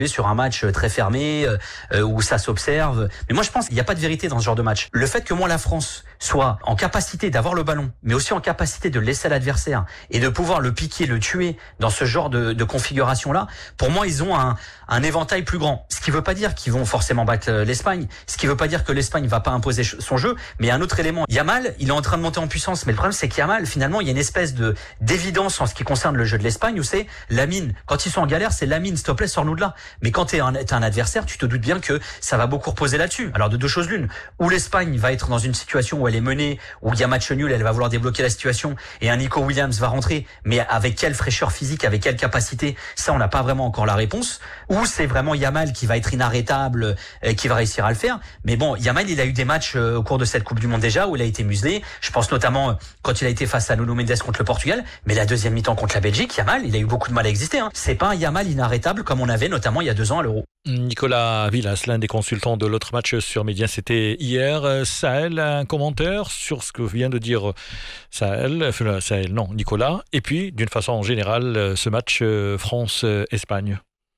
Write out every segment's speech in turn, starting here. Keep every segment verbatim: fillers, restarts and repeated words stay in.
sur un match très fermé euh, où ça s'observe. Mais moi je pense qu'il n'y a pas de vérité dans ce genre de match. Le fait que moi la France soit en capacité d'avoir le ballon, mais aussi en capacité de laisser l'adversaire et de pouvoir le piquer, le tuer dans ce genre de, de configuration-là, pour moi ils ont un, un éventail plus grand. Ce qui ne veut pas dire qu'ils vont forcément battre l'Espagne, ce qui ne veut pas dire que l'Espagne ne va pas imposer son jeu, mais il y a un autre élément. Yamal, il est en train de monter en puissance, mais le problème c'est qu'Yamal, finalement, il y a une espèce de d'évidence en ce qui concerne le jeu de l'Espagne où c'est Lamine. Quand ils sont en galère, c'est Lamine, s'il te plaît, sors-nous de là. Mais quand t'es un, t'es un adversaire, tu te doutes bien que ça va beaucoup reposer là-dessus. Alors de deux choses l'une, ou l'Espagne va être dans une situation où elle est menée, où il y a match nul, elle va vouloir débloquer la situation, et un Nico Williams va rentrer, mais avec quelle fraîcheur physique, avec quelle capacité, ça on n'a pas vraiment encore la réponse. Ou c'est vraiment Yamal qui va être inarrêtable, et qui va réussir à le faire. Mais bon, Yamal, il a eu des matchs euh, au cours de cette Coupe du Monde déjà où il a été muselé. Je pense notamment euh, quand il a été face à Nuno Mendes contre le Portugal, mais la deuxième mi-temps contre la Belgique, Yamal, il a eu beaucoup de mal à exister. Hein. C'est pas un Yamal inarrêtable comme on avait notamment il y a deux ans à l'Euro. Nicolas Villas, l'un des consultants de l'autre match sur Média, c'était hier. Sahel, un commentaire sur ce que vient de dire Sahel, enfin, Sahel, non, Nicolas, et puis d'une façon générale, ce match France-Espagne.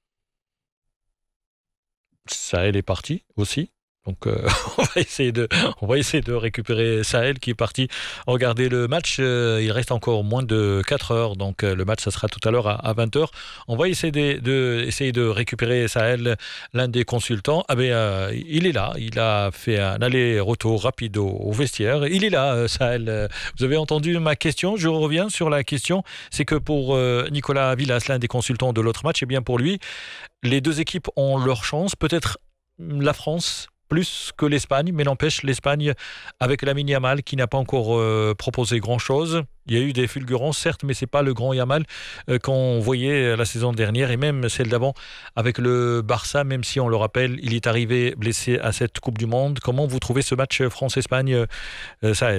Sahel est parti aussi. Donc euh, on va essayer de on va essayer de récupérer Sahel qui est parti regarder le match. Euh, il reste encore moins de quatre heures, donc euh, le match ça sera tout à l'heure à, à vingt heures. On va essayer de, de essayer de récupérer Sahel, l'un des consultants. Ah ben euh, il est là, il a fait un aller-retour rapide au, au vestiaire. Il est là, euh, Sahel. Vous avez entendu ma question, je reviens sur la question. C'est que pour euh, Nicolas Villas, l'un des consultants de l'autre match, et bien pour lui, les deux équipes ont leur chance. Peut-être la France plus que l'Espagne, mais n'empêche l'Espagne avec Lamine Yamal qui n'a pas encore euh, proposé grand-chose. Il y a eu des fulgurances, certes, mais c'est pas le grand Yamal euh, qu'on voyait la saison dernière et même celle d'avant avec le Barça, même si on le rappelle, il est arrivé blessé à cette Coupe du Monde. Comment vous trouvez ce match France-Espagne, euh, Sahel ?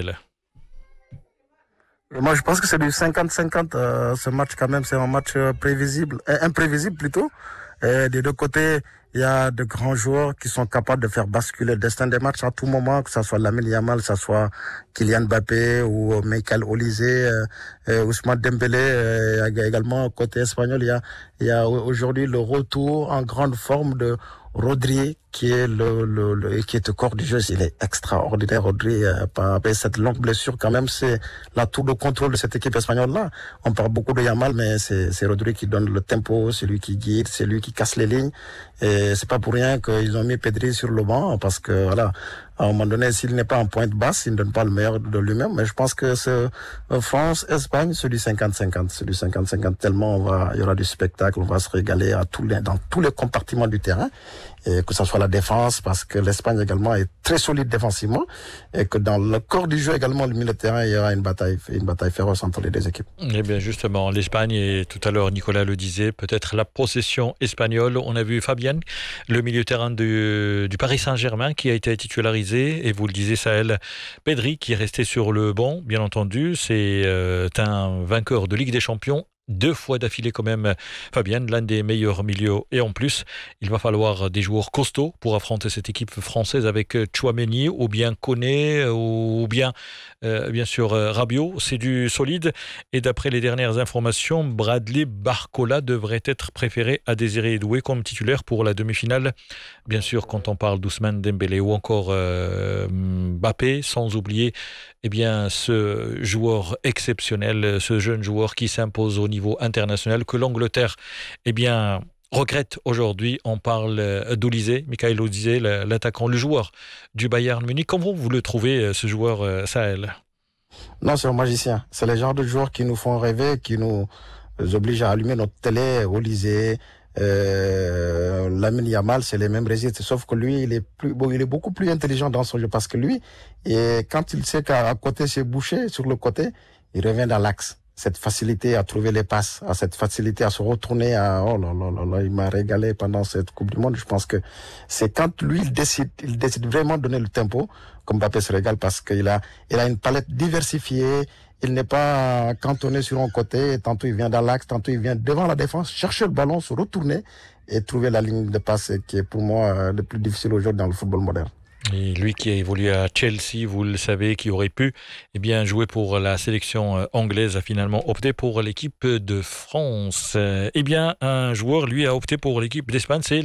Moi, je pense que c'est du cinquante cinquante. Euh, ce match, quand même, c'est un match prévisible, euh, imprévisible plutôt. Et des deux côtés, il y a de grands joueurs qui sont capables de faire basculer le destin des matchs à tout moment, que ce soit Lamine Yamal, que ce soit Kylian Mbappé ou Michael Olise, euh, euh, Ousmane Dembélé. Euh, également, côté espagnol, il y a, il y a aujourd'hui le retour en grande forme de Rodri, qui est le, le, le qui est au corps du jeu. Il est extraordinaire, Rodri. Euh, avec cette longue blessure, quand même, c'est la tour de contrôle de cette équipe espagnole-là. On parle beaucoup de Yamal, mais c'est, c'est Rodri qui donne le tempo, c'est lui qui guide, c'est lui qui casse les lignes. Et c'est pas pour rien qu'ils ont mis Pedri sur le banc, parce que, voilà, à un moment donné, s'il n'est pas en pointe basse, il ne donne pas le meilleur de lui-même. Mais je pense que ce France-Espagne, c'est du cinquante cinquante. C'est du cinquante cinquante tellement on va, il y aura du spectacle, on va se régaler à tous les, dans tous les compartiments du terrain. Et que ça soit la défense, parce que l'Espagne également est très solide défensivement, et que dans le corps du jeu également, le milieu de terrain, il y aura une bataille, une bataille féroce entre les deux équipes. Eh bien justement, l'Espagne, et tout à l'heure Nicolas le disait, peut-être la possession espagnole. On a vu Fabian, le milieu de terrain du, du Paris Saint-Germain, qui a été titularisé, et vous le disiez Sahel, Pedri qui est resté sur le banc, bien entendu, c'est euh, un vainqueur de Ligue des Champions, deux fois d'affilée quand même, Fabienne, l'un des meilleurs milieux. Et en plus, il va falloir des joueurs costauds pour affronter cette équipe française avec Tchouaméni ou bien Koné ou bien, euh, bien sûr, Rabiot. C'est du solide. Et d'après les dernières informations, Bradley Barcola devrait être préféré à Désiré Doué comme titulaire pour la demi-finale. Bien sûr, quand on parle d'Ousmane Dembélé ou encore euh, Mbappé, sans oublier eh bien, ce joueur exceptionnel, ce jeune joueur qui s'impose au niveau international, que l'Angleterre eh bien, regrette aujourd'hui. On parle d'Olise, Michael Olise, l'attaquant, le joueur du Bayern Munich. Comment vous le trouvez, ce joueur, Sahel ? Non, c'est un magicien. C'est le genre de joueurs qui nous font rêver, qui nous obligent à allumer notre télé. Olise, Euh, Lamine Yamal, c'est les mêmes registres, sauf que lui, il est plus, bon, il est beaucoup plus intelligent dans son jeu, parce que lui, et quand il sait qu'à côté c'est bouché, sur le côté, il revient dans l'axe. Cette facilité à trouver les passes, à cette facilité à se retourner, à, oh là là là là, il m'a régalé pendant cette Coupe du Monde. Je pense que c'est quand lui, il décide, il décide vraiment de donner le tempo, comme Mbappé se régale, parce qu'il a, il a une palette diversifiée. Il n'est pas cantonné sur un côté, tantôt il vient dans l'axe, tantôt il vient devant la défense, chercher le ballon, se retourner et trouver la ligne de passe qui est pour moi le plus difficile aujourd'hui dans le football moderne. Et lui qui a évolué à Chelsea, vous le savez, qui aurait pu eh bien, jouer pour la sélection anglaise, a finalement opté pour l'équipe de France. Eh bien, un joueur, lui, a opté pour l'équipe d'Espagne, c'est